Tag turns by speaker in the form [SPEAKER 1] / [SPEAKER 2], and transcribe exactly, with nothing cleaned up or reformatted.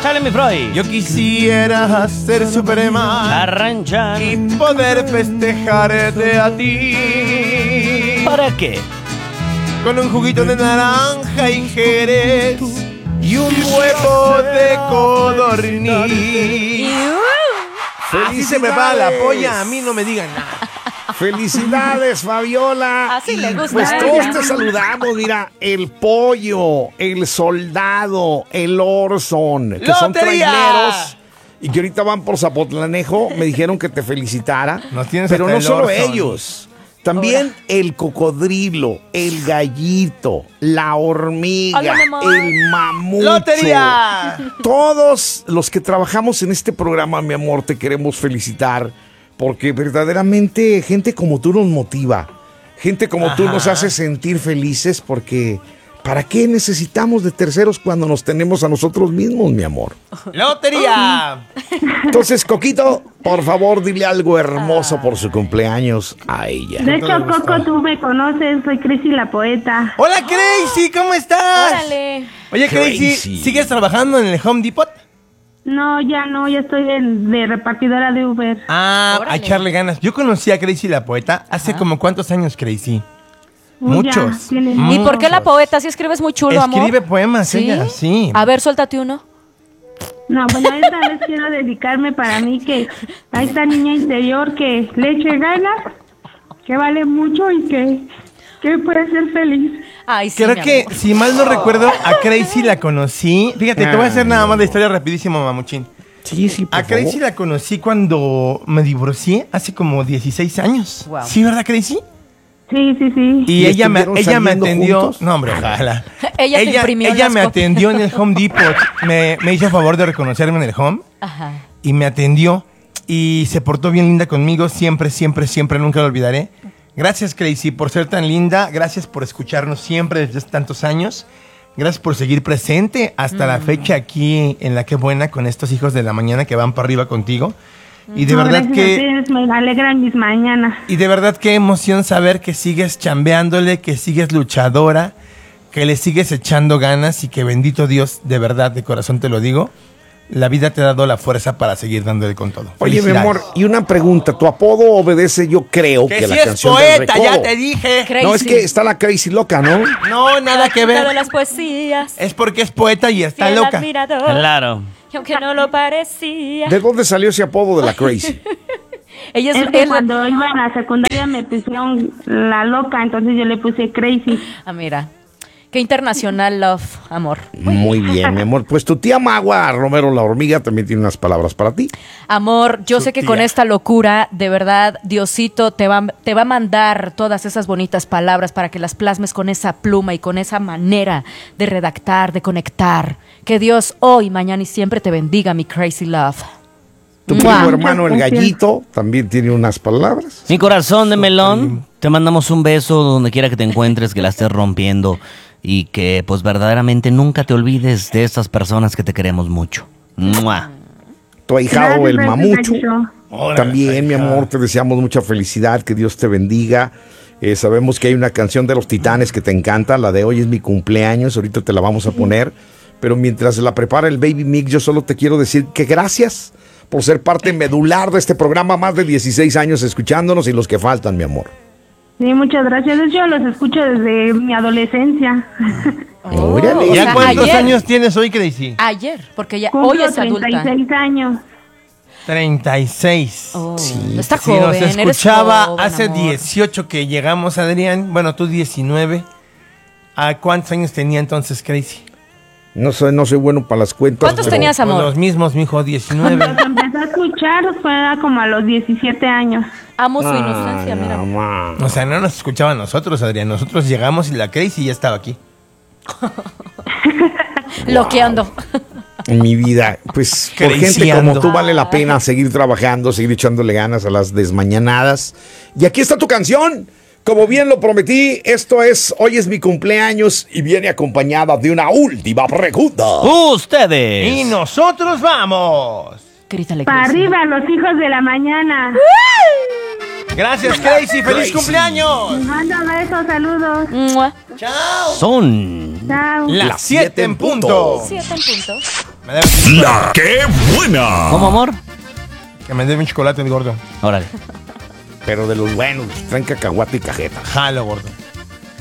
[SPEAKER 1] Chale, mi Freud.
[SPEAKER 2] Yo quisiera ser Superman
[SPEAKER 1] Arranchar.
[SPEAKER 2] y poder festejarte a ti.
[SPEAKER 1] ¿Para qué?
[SPEAKER 2] Con un juguito de naranja y jerez y un huevo de codorniz. Así se me va la polla, a mí no me digan nada.
[SPEAKER 3] Felicidades, Fabiola.
[SPEAKER 4] Así le gusta
[SPEAKER 3] Pues
[SPEAKER 4] a
[SPEAKER 3] todos
[SPEAKER 4] ella.
[SPEAKER 3] te saludamos, mira, el pollo, el soldado, el Orson, que son
[SPEAKER 2] ¡Lotería!
[SPEAKER 3] traileros y que ahorita van por Zapotlanejo. Me dijeron que te felicitara.
[SPEAKER 2] Nos tienes
[SPEAKER 3] Pero
[SPEAKER 2] hasta
[SPEAKER 3] no
[SPEAKER 2] el
[SPEAKER 3] solo
[SPEAKER 2] Orson.
[SPEAKER 3] ellos. También el cocodrilo, el gallito, la hormiga,
[SPEAKER 4] Hola, mi amor.
[SPEAKER 3] el mamucho.
[SPEAKER 2] ¡Lotería!
[SPEAKER 3] Todos los que trabajamos en este programa, mi amor, te queremos felicitar porque verdaderamente gente como tú nos motiva. Gente como
[SPEAKER 2] Ajá.
[SPEAKER 3] tú nos hace sentir felices porque ¿para qué necesitamos de terceros cuando nos tenemos a nosotros mismos, mi amor?
[SPEAKER 2] ¡Lotería!
[SPEAKER 3] Entonces, Coquito, por favor, dile algo hermoso por su cumpleaños a ella.
[SPEAKER 5] De hecho, Coco, tú me conoces, soy Crazy la poeta.
[SPEAKER 2] ¡Hola, Crazy! ¿Cómo estás?
[SPEAKER 4] Órale.
[SPEAKER 2] Oye, Crazy,
[SPEAKER 3] Crazy.
[SPEAKER 2] ¿sigues trabajando en el Home Depot?
[SPEAKER 5] No, ya no, ya estoy de, de repartidora de Uber.
[SPEAKER 2] Ah,
[SPEAKER 4] Órale.
[SPEAKER 2] a echarle ganas. Yo conocí a Crazy la poeta hace como ¿cuántos años, Crazy?
[SPEAKER 5] Uy, ya,
[SPEAKER 2] Muchos.
[SPEAKER 5] tiene-
[SPEAKER 4] ¿Y por qué la
[SPEAKER 2] Muchos.
[SPEAKER 4] poeta? Si escribes muy chulo, amor.
[SPEAKER 2] Escribe poemas
[SPEAKER 4] ¿Sí?
[SPEAKER 2] ella, sí.
[SPEAKER 4] A ver, suéltate uno.
[SPEAKER 5] No, bueno, esta vez quiero dedicarme para mí que a esta niña interior que le eche ganas, que vale mucho y que, que puede ser feliz.
[SPEAKER 4] Ay, sí,
[SPEAKER 2] Creo
[SPEAKER 4] mi
[SPEAKER 2] que,
[SPEAKER 4] amor.
[SPEAKER 2] si mal no recuerdo, a Crazy la conocí. Fíjate, te voy a hacer nada más la historia rapidísimo, mamuchín.
[SPEAKER 3] Sí, sí, por
[SPEAKER 2] A Crazy
[SPEAKER 3] favor.
[SPEAKER 2] la conocí cuando me divorcié hace como dieciséis años.
[SPEAKER 4] Wow.
[SPEAKER 2] ¿Sí, verdad, Crazy?
[SPEAKER 5] Sí, sí, sí.
[SPEAKER 2] Y
[SPEAKER 3] ¿Y
[SPEAKER 2] ella me,
[SPEAKER 3] estuvieron
[SPEAKER 2] ella me
[SPEAKER 3] saliendo
[SPEAKER 2] atendió.
[SPEAKER 3] juntos?
[SPEAKER 2] No, hombre, ojalá.
[SPEAKER 4] Ella te imprimió
[SPEAKER 2] ella
[SPEAKER 4] las
[SPEAKER 2] me
[SPEAKER 4] copias.
[SPEAKER 2] atendió en el Home Depot. Me, me hizo favor de reconocerme en el Home.
[SPEAKER 4] Ajá.
[SPEAKER 2] Y me atendió. Y se portó bien linda conmigo. Siempre, siempre, siempre. Nunca lo olvidaré. Gracias, Crazy, por ser tan linda. Gracias por escucharnos siempre desde hace tantos años. Gracias por seguir presente hasta la fecha aquí en La Qué Buena con estos hijos de la mañana que van para arriba contigo. Y de
[SPEAKER 5] No,
[SPEAKER 2] verdad
[SPEAKER 5] gracias a
[SPEAKER 2] que...
[SPEAKER 5] ustedes, me alegran mis mañanas.
[SPEAKER 2] Y de verdad qué emoción saber que sigues chambeándole, que sigues luchadora, que le sigues echando ganas y que bendito Dios, de verdad, de corazón te lo digo, la vida te ha dado la fuerza para seguir dándole con todo.
[SPEAKER 3] Oye, mi
[SPEAKER 2] Felicidades.
[SPEAKER 3] amor, y una pregunta. Tu apodo obedece, yo creo, que,
[SPEAKER 2] Que
[SPEAKER 3] la
[SPEAKER 2] si es
[SPEAKER 3] canción del
[SPEAKER 2] poeta,
[SPEAKER 3] recodo.
[SPEAKER 2] ya te dije.
[SPEAKER 4] Crazy.
[SPEAKER 3] No, es que está la Crazy loca, ¿no?
[SPEAKER 2] No, nada que
[SPEAKER 4] Todas
[SPEAKER 2] ver.
[SPEAKER 4] las poesías.
[SPEAKER 2] Es porque es poeta y está
[SPEAKER 4] Fiel
[SPEAKER 2] loca.
[SPEAKER 4] admirador,
[SPEAKER 1] Claro.
[SPEAKER 4] y aunque no lo parecía.
[SPEAKER 3] ¿De dónde salió ese apodo de la Crazy?
[SPEAKER 4] Ella es,
[SPEAKER 5] Es que
[SPEAKER 4] es-
[SPEAKER 5] cuando iba en la secundaria me pusieron la loca, entonces yo le puse Crazy.
[SPEAKER 4] Ah, mira. Qué internacional love, amor.
[SPEAKER 3] Muy bien, mi amor. Pues tu tía Magua Romero la hormiga también tiene unas palabras para ti.
[SPEAKER 4] Amor, yo
[SPEAKER 2] Su
[SPEAKER 4] sé que
[SPEAKER 2] tía.
[SPEAKER 4] con esta locura, de verdad, Diosito te va, te va a mandar todas esas bonitas palabras para que las plasmes con esa pluma y con esa manera de redactar, de conectar. Que Dios hoy, mañana y siempre te bendiga, mi crazy love.
[SPEAKER 3] Tu
[SPEAKER 4] ¡Mua!
[SPEAKER 3] primo hermano el gallito también tiene unas palabras.
[SPEAKER 1] Mi corazón de melón, te mandamos un beso donde quiera que te encuentres, que la estés rompiendo y que pues verdaderamente nunca te olvides de estas personas que te queremos mucho. ¡Mua!
[SPEAKER 3] Tu ahijado
[SPEAKER 5] Gracias,
[SPEAKER 3] el
[SPEAKER 5] gracias,
[SPEAKER 3] mamucho.
[SPEAKER 5] gallito.
[SPEAKER 2] Órale,
[SPEAKER 3] También, mi
[SPEAKER 2] ahijada.
[SPEAKER 3] amor, te deseamos mucha felicidad, que Dios te bendiga. Eh, sabemos que hay una canción de los Titanes que te encanta, la de hoy es mi cumpleaños, ahorita te la vamos a poner. Pero mientras la prepara el Baby Mix, yo solo te quiero decir que gracias por ser parte medular de este programa, más de dieciséis años escuchándonos y los que faltan, mi amor.
[SPEAKER 5] Sí, muchas gracias. Yo los escucho desde mi adolescencia.
[SPEAKER 3] Órale.
[SPEAKER 4] O
[SPEAKER 2] ¿Ya
[SPEAKER 4] sea,
[SPEAKER 2] cuántos
[SPEAKER 4] ayer.
[SPEAKER 2] años tienes hoy, Crazy?
[SPEAKER 4] Ayer, porque ya
[SPEAKER 5] Cumplo
[SPEAKER 4] hoy es
[SPEAKER 5] treinta y
[SPEAKER 4] adulta.
[SPEAKER 5] seis años.
[SPEAKER 2] treinta y seis.
[SPEAKER 4] Oh,
[SPEAKER 3] Sí,
[SPEAKER 4] está
[SPEAKER 2] Si
[SPEAKER 4] joven,
[SPEAKER 2] nos
[SPEAKER 4] eres
[SPEAKER 2] escuchaba
[SPEAKER 4] joven,
[SPEAKER 2] hace
[SPEAKER 4] amor.
[SPEAKER 2] dieciocho que llegamos, Adrián, bueno, tú diecinueve. ¿A cuántos años tenía entonces Crazy?
[SPEAKER 3] No soy, no soy bueno para las cuentas.
[SPEAKER 4] ¿Cuántos
[SPEAKER 3] pero-
[SPEAKER 4] tenías, amor?
[SPEAKER 2] Pues los mismos, mijo, diecinueve.
[SPEAKER 5] Cuando empecé a escuchar fue como a los diecisiete años.
[SPEAKER 4] Amo su
[SPEAKER 3] Ay,
[SPEAKER 4] inocencia, mira.
[SPEAKER 3] mamá.
[SPEAKER 2] O sea, no nos escuchaba a nosotros, Adrián. Nosotros llegamos y la Crazy ya estaba aquí.
[SPEAKER 4] Loqueando.
[SPEAKER 3] En mi vida, pues por gente
[SPEAKER 2] Crazyando.
[SPEAKER 3] como tú vale la pena seguir trabajando, seguir echándole ganas a las desmañanadas. Y aquí está tu canción. Como bien lo prometí, esto es Hoy es mi cumpleaños y viene acompañada de una última pregunta.
[SPEAKER 1] Ustedes.
[SPEAKER 2] Y nosotros vamos.
[SPEAKER 4] Grítale,
[SPEAKER 5] Para
[SPEAKER 4] Crazy.
[SPEAKER 5] arriba, los hijos de la mañana.
[SPEAKER 2] Gracias, Crazy. ¡Feliz
[SPEAKER 3] Crazy.
[SPEAKER 2] cumpleaños!
[SPEAKER 5] Manda besos, saludos.
[SPEAKER 4] Mua.
[SPEAKER 2] ¡Chao!
[SPEAKER 1] Son
[SPEAKER 5] Chao.
[SPEAKER 2] Las siete en punto.
[SPEAKER 4] Siete en punto.
[SPEAKER 2] Me debes un chocolate.
[SPEAKER 6] La que buena.
[SPEAKER 1] ¿Cómo, amor?
[SPEAKER 2] Que me debe un chocolate, el gordo.
[SPEAKER 1] Órale.
[SPEAKER 3] Pero de los buenos, traen cacahuate y cajeta.
[SPEAKER 2] Jalo, gordo.